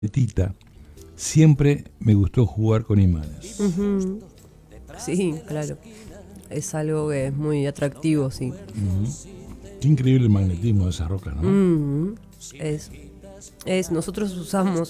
Tita, siempre me gustó jugar con imanes. Ujú. Sí, claro. Es algo que es muy atractivo, sí. Qué increíble el magnetismo de esas rocas, ¿no? Ujú. Es, nosotros usamos